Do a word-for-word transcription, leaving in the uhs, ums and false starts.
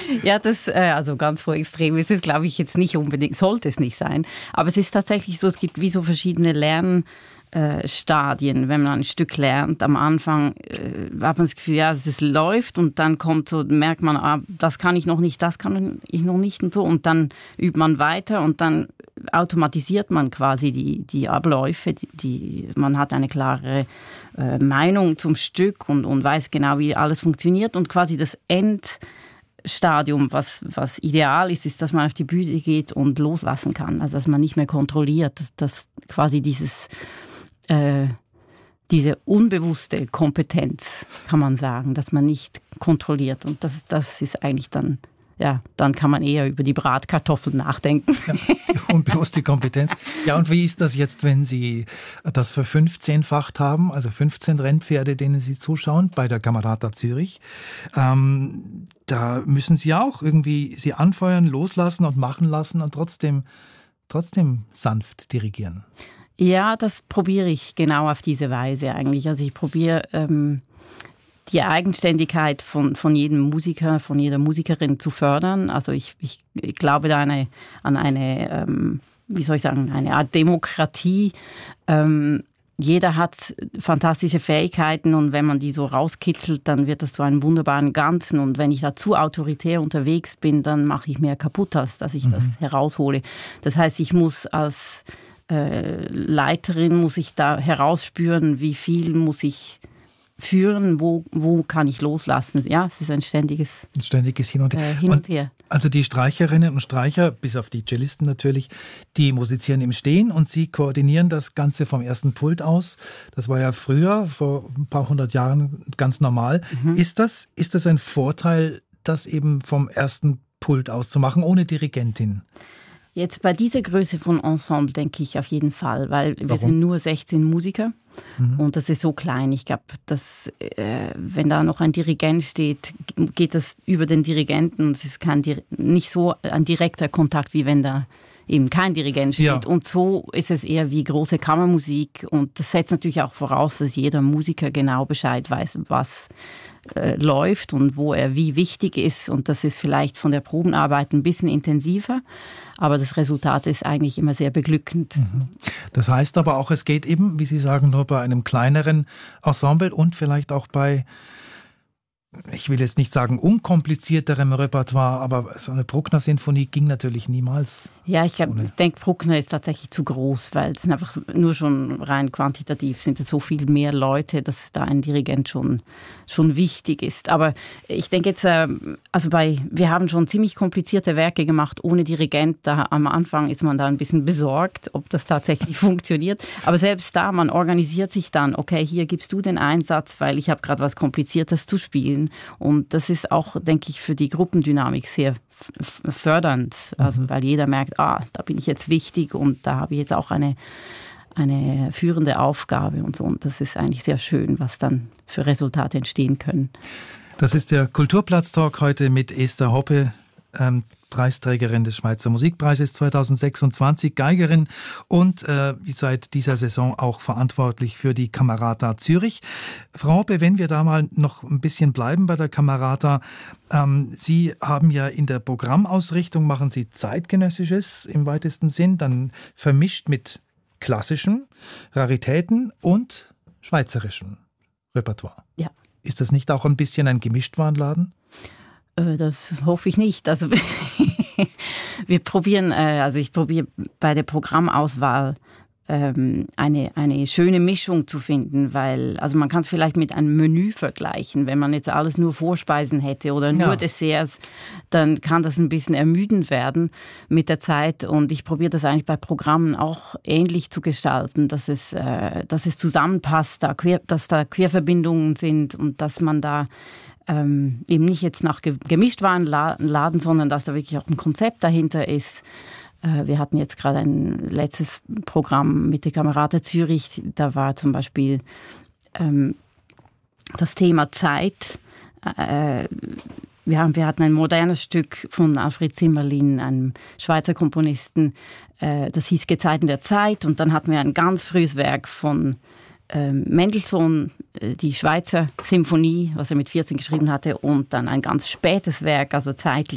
Ja, das, äh, also ganz so extrem ist es, glaube ich, jetzt nicht unbedingt, sollte es nicht sein. Aber es ist tatsächlich so, es gibt wie so verschiedene Lernstadien, wenn man ein Stück lernt. Am Anfang äh, hat man das Gefühl, ja, es läuft und dann kommt so, merkt man, ah, das kann ich noch nicht, das kann ich noch nicht und so. Und dann übt man weiter und dann automatisiert man quasi die, die Abläufe. Die, die, man hat eine klare äh, Meinung zum Stück und, und weiß genau, wie alles funktioniert. Und quasi das Endstadium, was, was ideal ist, ist, dass man auf die Bühne geht und loslassen kann. Also dass man nicht mehr kontrolliert, dass, dass quasi dieses äh, diese unbewusste Kompetenz, kann man sagen, dass man nicht kontrolliert. Und das, das ist eigentlich dann, ja, dann kann man eher über die Bratkartoffeln nachdenken. Ja, die unbewusste Kompetenz. Ja, und wie ist das jetzt, wenn Sie das verfünfzehnfacht haben, also fünfzehn Rennpferde, denen Sie zuschauen, bei der Camerata Zürich? Ähm, da müssen Sie auch irgendwie sie anfeuern, loslassen und machen lassen und trotzdem, trotzdem sanft dirigieren. Ja, das probiere ich genau auf diese Weise eigentlich. Also ich probiere ähm, die Eigenständigkeit von, von jedem Musiker, von jeder Musikerin zu fördern. Also ich, ich, ich glaube da eine, an eine, ähm, wie soll ich sagen, eine Art Demokratie. Ähm, jeder hat fantastische Fähigkeiten und wenn man die so rauskitzelt, dann wird das zu einem wunderbaren Ganzen. Und wenn ich da zu autoritär unterwegs bin, dann mache ich mehr kaputt, als dass ich mhm. das heraushole. Das heißt, ich muss als äh, Leiterin, muss ich da herausspüren, wie viel muss ich führen, wo, wo kann ich loslassen. Ja, es ist ein ständiges, ein ständiges Hin und Her. Äh, hin und her. Und also die Streicherinnen und Streicher, bis auf die Cellisten natürlich, die musizieren im Stehen und Sie koordinieren das Ganze vom ersten Pult aus. Das war ja früher, vor ein paar hundert Jahren, ganz normal. Mhm. Ist das, ist das ein Vorteil, das eben vom ersten Pult aus zu machen, ohne Dirigentin? Jetzt bei dieser Größe von Ensemble denke ich auf jeden Fall, weil wir Warum? sind nur sechzehn Musiker mhm. und das ist so klein. Ich glaube, dass äh, wenn da noch ein Dirigent steht, geht das über den Dirigenten. Es ist kein, nicht so ein direkter Kontakt, wie wenn da eben kein Dirigent steht. Ja. Und so ist es eher wie große Kammermusik und das setzt natürlich auch voraus, dass jeder Musiker genau Bescheid weiß, was äh, läuft und wo er wie wichtig ist. Und das ist vielleicht von der Probenarbeit ein bisschen intensiver. Aber das Resultat ist eigentlich immer sehr beglückend. Das heißt aber auch, es geht eben, wie Sie sagen, nur bei einem kleineren Ensemble und vielleicht auch bei, ich will jetzt nicht sagen unkomplizierterem Repertoire, aber so eine Bruckner-Sinfonie ging natürlich niemals. Ja, ich, glaub, ich denke, Bruckner ist tatsächlich zu groß, weil es sind einfach nur schon rein quantitativ sind es so viel mehr Leute, dass da ein Dirigent schon, schon wichtig ist. Aber ich denke jetzt, also bei, wir haben schon ziemlich komplizierte Werke gemacht ohne Dirigent. Da am Anfang ist man da ein bisschen besorgt, ob das tatsächlich funktioniert. Aber selbst da, man organisiert sich dann, okay, hier gibst du den Einsatz, weil ich habe gerade was Kompliziertes zu spielen. Und das ist auch, denke ich, für die Gruppendynamik sehr fördernd, also weil jeder merkt, ah, da bin ich jetzt wichtig und da habe ich jetzt auch eine, eine führende Aufgabe und so. Und das ist eigentlich sehr schön, was dann für Resultate entstehen können. Das ist der Kulturplatz-Talk heute mit Esther Hoppe, ähm, Preisträgerin des Schweizer Musikpreises zweitausendsechsundzwanzig, Geigerin und äh, seit dieser Saison auch verantwortlich für die Camerata Zürich. Frau Hoppe, wenn wir da mal noch ein bisschen bleiben bei der Camerata, ähm, Sie haben ja in der Programmausrichtung, machen Sie zeitgenössisches im weitesten Sinn, dann vermischt mit klassischen Raritäten und schweizerischem Repertoire. Ja. Ist das nicht auch ein bisschen ein Gemischtwarenladen? Das hoffe ich nicht. Also wir probieren, also ich probiere bei der Programmauswahl eine, eine schöne Mischung zu finden, weil, also man kann es vielleicht mit einem Menü vergleichen. Wenn man jetzt alles nur Vorspeisen hätte oder nur ja. Desserts, dann kann das ein bisschen ermüdend werden mit der Zeit. Und ich probiere das eigentlich bei Programmen auch ähnlich zu gestalten, dass es, äh, dass es zusammenpasst, da quer, dass da Querverbindungen sind und dass man da ähm, eben nicht jetzt nach Gemischtwarenladen, sondern dass da wirklich auch ein Konzept dahinter ist. Wir hatten jetzt gerade ein letztes Programm mit der Camerata Zürich. Da war zum Beispiel ähm, das Thema Zeit. Äh, wir, haben, wir hatten ein modernes Stück von Alfred Zimmerlin, einem Schweizer Komponisten. Äh, das hieß Gezeiten der Zeit. Und dann hatten wir ein ganz frühes Werk von äh, Mendelssohn, äh, die Schweizer Symphonie, was er mit vierzehn geschrieben hatte. Und dann ein ganz spätes Werk, also zeitlich.